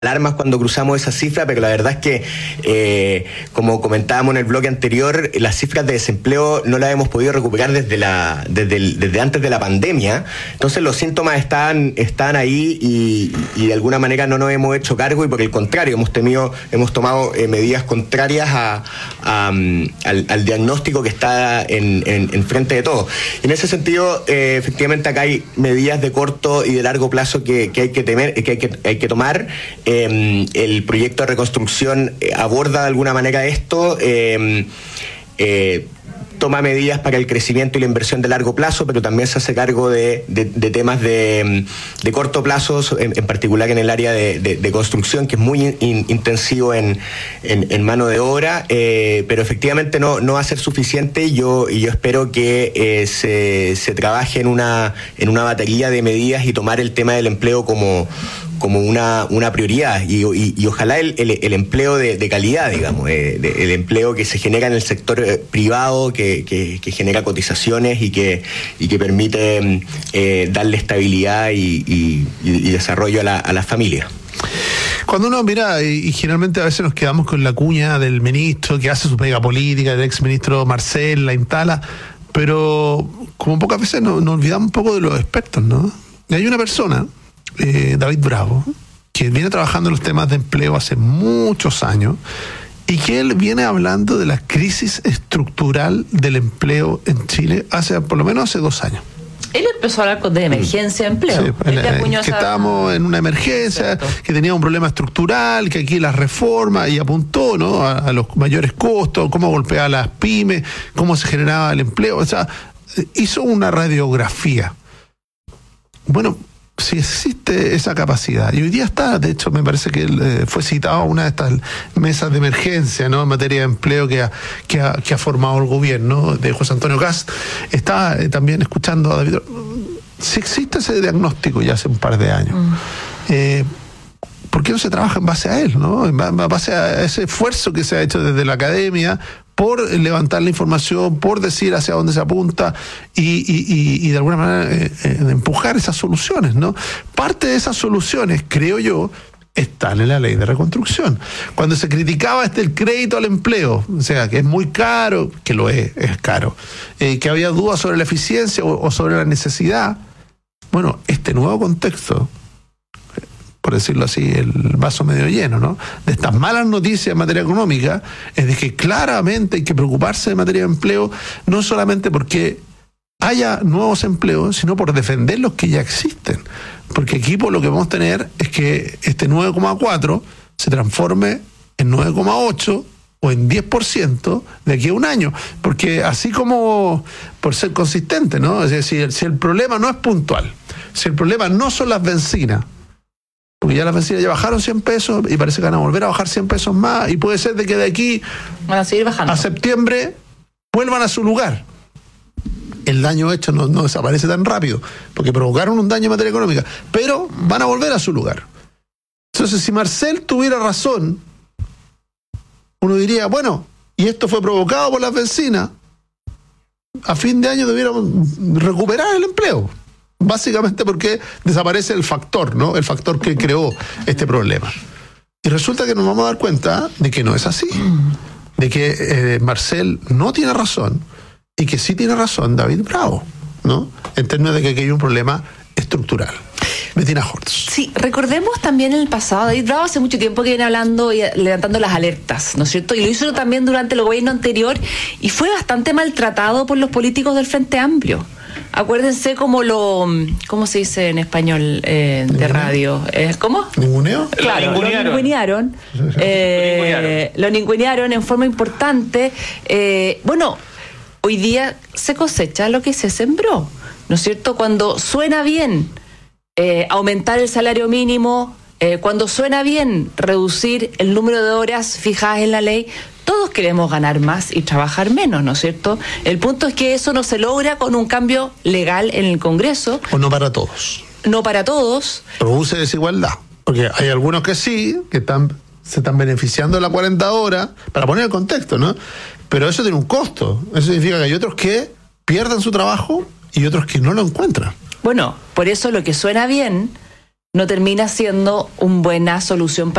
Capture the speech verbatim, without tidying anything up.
alarmas cuando cruzamos esa cifra, pero la verdad es que, eh, como comentábamos en el bloque anterior, las cifras de desempleo no las hemos podido recuperar desde la desde, el, desde antes de la pandemia. Entonces los síntomas están están ahí y, y de alguna manera no nos hemos hecho cargo, y por el contrario hemos tenido hemos tomado eh, medidas contrarias a, a, al, al diagnóstico que está en, en, en frente de todos. Y en ese sentido, eh, efectivamente acá hay medidas de corto y de largo plazo que, que hay que temer, que hay que hay que tomar. Eh, el proyecto de reconstrucción eh, aborda de alguna manera esto, eh, eh, toma medidas para el crecimiento y la inversión de largo plazo, pero también se hace cargo de, de, de temas de, de corto plazo, en, en particular en el área de, de, de construcción, que es muy in, intensivo en, en, en mano de obra, eh, pero efectivamente no, no va a ser suficiente, y yo, y yo espero que eh, se, se trabaje en una, en una batería de medidas y tomar el tema del empleo como como una, una prioridad, y, y, y ojalá el, el, el empleo de, de calidad, digamos, eh, de, el empleo que se genera en el sector eh, privado, que, que, que genera cotizaciones y que, y que permite eh, darle estabilidad y, y, y desarrollo a la, a la familia. Cuando uno mira, y, y generalmente a veces nos quedamos con la cuña del ministro que hace su pega política, del ex ministro Marcel, la instala, pero como pocas veces nos, nos olvidamos un poco de los expertos, ¿no? Y hay una persona, Eh, David Bravo, que viene trabajando en los temas de empleo hace muchos años, y que él viene hablando de la crisis estructural del empleo en Chile hace por lo menos hace dos años. Él empezó a hablar de emergencia de empleo. Sí, el, el, que esa... estábamos en una emergencia, exacto, que tenía un problema estructural, que aquí las reformas, y apuntó, ¿no?, a, a los mayores costos, cómo golpeaba a las pymes, cómo se generaba el empleo. O sea, hizo una radiografía. Bueno, si existe esa capacidad, y hoy día está, de hecho me parece que él eh, fue citado a una de estas mesas de emergencia, ¿no?, en materia de empleo que ha, que ha, que ha formado el gobierno de José Antonio Kast. Está eh, también escuchando a David. Si existe ese diagnóstico ya hace un par de años, mm. eh, ¿por qué no se trabaja en base a él, ¿no?, en base a ese esfuerzo que se ha hecho desde la academia por levantar la información, por decir hacia dónde se apunta y, y, y, y de alguna manera eh, eh, empujar esas soluciones, ¿no? Parte de esas soluciones, creo yo, están en la ley de reconstrucción. Cuando se criticaba este el crédito al empleo, o sea, que es muy caro, que lo es, es caro, eh, que había dudas sobre la eficiencia o, o sobre la necesidad, bueno, este nuevo contexto, por decirlo así, el vaso medio lleno, ¿no?, de estas malas noticias en materia económica, es de que claramente hay que preocuparse de materia de empleo, no solamente porque haya nuevos empleos, sino por defender los que ya existen. Porque aquí por lo que vamos a tener es que este nueve coma cuatro se transforme en nueve coma ocho o en diez por ciento de aquí a un año. Porque así como, por ser consistente, ¿no?, es decir, si el problema no es puntual, si el problema no son las bencinas, porque ya las bencinas ya bajaron cien pesos y parece que van a volver a bajar cien pesos más, y puede ser de que de aquí van a seguir bajando a septiembre vuelvan a su lugar. El daño hecho no, no desaparece tan rápido, porque provocaron un daño en materia económica, pero van a volver a su lugar. Entonces, si Marcel tuviera razón, uno diría, bueno, y esto fue provocado por las bencinas, a fin de año debiéramos recuperar el empleo. Básicamente porque desaparece el factor, ¿no?, el factor que creó este problema. Y resulta que nos vamos a dar cuenta de que no es así, de que eh, Marcel no tiene razón, y que sí tiene razón David Bravo, ¿no?, en términos de que aquí hay un problema estructural. Bettina Hortz. Sí, recordemos también en el pasado, David Bravo hace mucho tiempo que viene hablando y levantando las alertas, ¿no es cierto? Y lo hizo también durante el gobierno anterior, y fue bastante maltratado por los políticos del Frente Amplio. Acuérdense cómo lo, ¿cómo se dice en español eh, de radio? Eh, ¿Cómo? ¿Ninguneo? Claro, lo ningunearon. Eh, lo ningunearon en forma importante. Eh, bueno, hoy día se cosecha lo que se sembró, ¿no es cierto? Cuando suena bien eh, aumentar el salario mínimo, eh, cuando suena bien reducir el número de horas fijadas en la ley, todos queremos ganar más y trabajar menos, ¿no es cierto? El punto es que eso no se logra con un cambio legal en el Congreso. O no para todos. No para todos. Produce desigualdad, porque hay algunos que sí, que están, se están beneficiando de las cuarenta horas, para poner el contexto, ¿no? Pero eso tiene un costo. Eso significa que hay otros que pierden su trabajo y otros que no lo encuentran. Bueno, por eso lo que suena bien no termina siendo una buena solución para